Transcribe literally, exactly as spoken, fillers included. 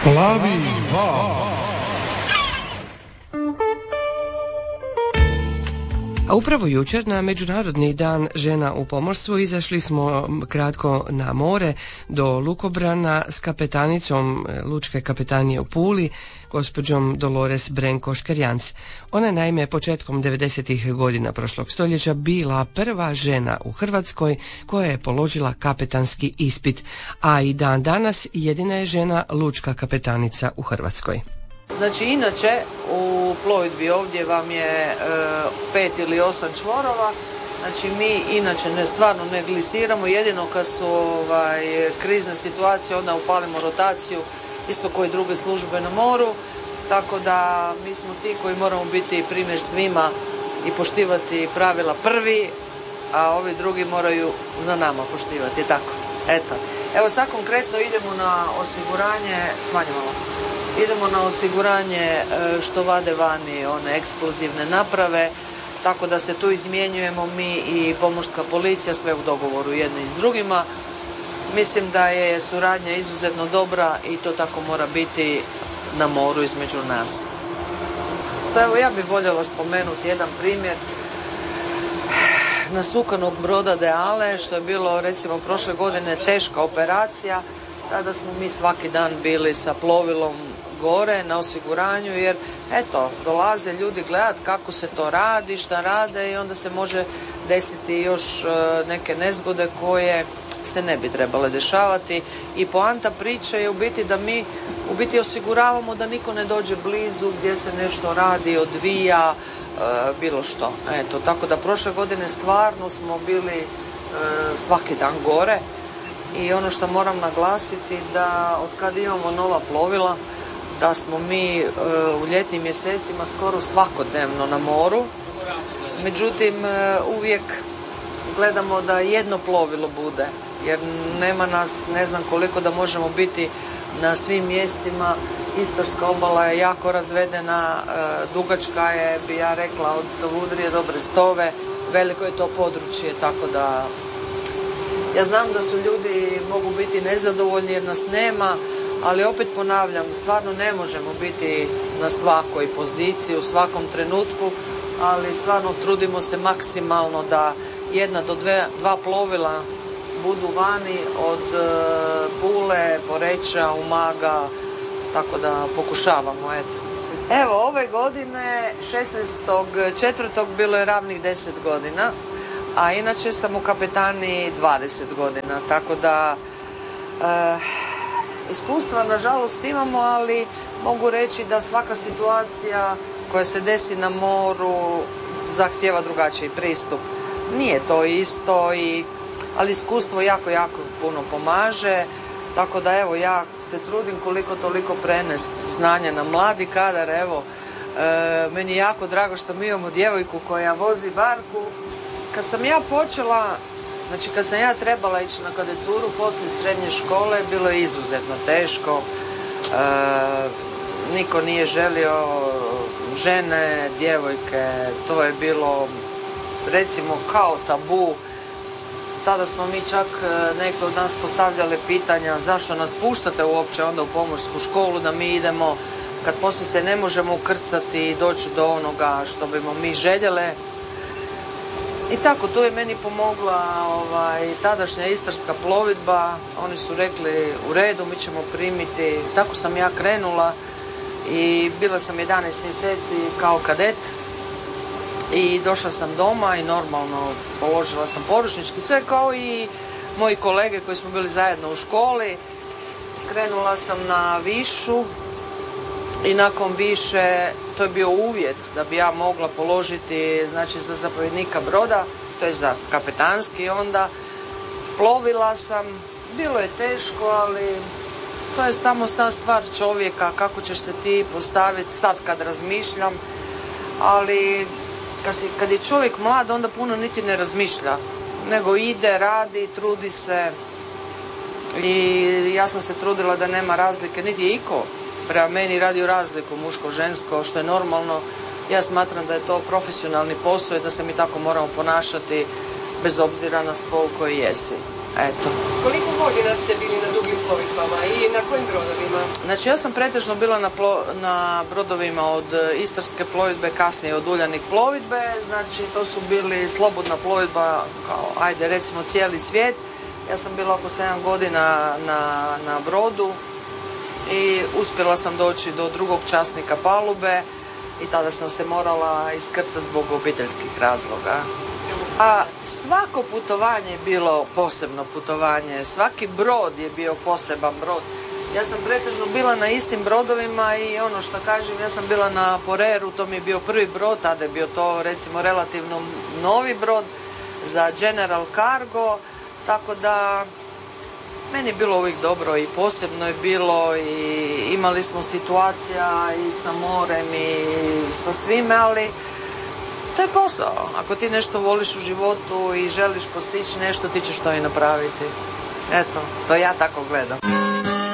Plavi val. A upravo jučer na Međunarodni dan žena u pomorstvu izašli smo kratko na more do lukobrana s kapetanicom Lučke kapetanije u Puli, gospođom Dolores Brenko-Škerjanc. Ona je naime početkom devedesetih godina prošlog stoljeća bila prva žena u Hrvatskoj koja je položila kapetanski ispit, a i dan danas jedina je žena lučka kapetanica u Hrvatskoj. Znači, inače u plovidbi ovdje vam je e, pet ili osam čvorova, znači mi inače ne, stvarno ne glisiramo, jedino kad su ovaj, krizne situacije, onda upalimo rotaciju, isto koji druge službe na moru, tako da mi smo ti koji moramo biti primjer svima i poštivati pravila prvi, a ovi drugi moraju za nama poštivati, tako. Eto, evo sad konkretno idemo na osiguranje, smanjimo Idemo na osiguranje što vade vani one eksplozivne naprave, tako da se tu izmjenjujemo mi i pomorska policija, sve u dogovoru jedni s drugima. Mislim da je suradnja izuzetno dobra i to tako mora biti na moru između nas. Pa evo, ja bih voljela spomenuti jedan primjer nasukanog broda Deale, što je bilo recimo prošle godine teška operacija. Tada smo mi svaki dan bili sa plovilom gore na osiguranju, jer eto, dolaze ljudi gledat kako se to radi, šta rade i onda se može desiti još neke nezgode koje se ne bi trebale dešavati. I poanta priče je u biti da mi u biti osiguravamo da niko ne dođe blizu gdje se nešto radi, odvija, e, bilo što. Eto, tako da prošle godine stvarno smo bili e, svaki dan gore. I ono što moram naglasiti da od kad imamo nova plovila, da smo mi e, u ljetnim mjesecima skoro svakodnevno na moru. Međutim, e, uvijek gledamo da jedno plovilo bude, jer nema nas ne znam koliko da možemo biti na svim mjestima. Istarska obala je jako razvedena, e, dugačka je, bi ja rekla, od Savudrije do Brestove, veliko je to područje, tako da ja znam da su ljudi mogu biti nezadovoljni jer nas nema, ali opet ponavljam, stvarno ne možemo biti na svakoj poziciji, u svakom trenutku, ali stvarno trudimo se maksimalno da jedna do dve, dva plovila budu vani od e, Pule, Poreča, Umaga, tako da pokušavamo, eto. Evo, ove godine, šesnaestog četvrtog bilo je ravnih deset godina, a inače sam u kapetani dvadeset godina, tako da e, iskustva nažalost imamo, ali mogu reći da svaka situacija koja se desi na moru zahtijeva drugačiji pristup. Nije to isto, i, ali iskustvo jako, jako puno pomaže, tako da evo ja se trudim koliko toliko prenest znanje na mladi kadar. Evo, e, meni je jako drago što mi imamo djevojku koja vozi barku. Kad sam ja počela, znači kad sam ja trebala ići na kadeturu poslije srednje škole, bilo je izuzetno teško. E, niko nije želio žene, djevojke, to je bilo recimo kao tabu. Tada smo mi čak, neki od nas postavljali pitanja zašto nas puštate uopće onda u pomorsku školu, da mi idemo kad poslije se ne možemo ukrcati i doći do onoga što bimo mi željele. I tako, tu je meni pomogla ovaj, tadašnja istarska plovidba. Oni su rekli u redu, mi ćemo primiti. Tako sam ja krenula i bila sam jedanaest mjeseci kao kadet i došla sam doma i normalno položila sam poručnički, sve kao i moji kolege koji smo bili zajedno u školi. Krenula sam na višu i nakon više, to je bio uvjet da bi ja mogla položiti, znači za zapovjednika broda, to je za kapetanski onda. Plovila sam, bilo je teško, ali to je samo sad stvar čovjeka, kako ćeš se ti postaviti sad kad razmišljam, ali kad, si, kad je čovjek mlad onda puno niti ne razmišlja, nego ide, radi, trudi se i ja sam se trudila da nema razlike, niti je iko prema meni radio razliku muško-žensko, što je normalno. Ja smatram da je to profesionalni posao i da se mi tako moramo ponašati bez obzira na spol koji jesi. Eto. Koliko godina ste bili na dugim plovidbama i na kojim brodovima? Znači ja sam pretežno bila na, plo, na brodovima od Istarske plovidbe, kasnije od Uljanik plovidbe, znači to su bili slobodna plovidba, kao ajde recimo cijeli svijet. Ja sam bila oko sedam godina na, na brodu i uspjela sam doći do drugog časnika palube i tada sam se morala iskrcati zbog obiteljskih razloga. A svako putovanje je bilo posebno putovanje, svaki brod je bio poseban brod. Ja sam pretežno bila na istim brodovima i ono što kažem, ja sam bila na Poreru, to mi je bio prvi brod, tada je bio to recimo relativno novi brod za General Cargo, tako da meni je bilo uvijek dobro i posebno je bilo i imali smo situacija i sa morem i sa svime, ali to je posao. Ako ti nešto voliš u životu i želiš postići nešto, ti ćeš to i napraviti. Eto, to ja tako gledam.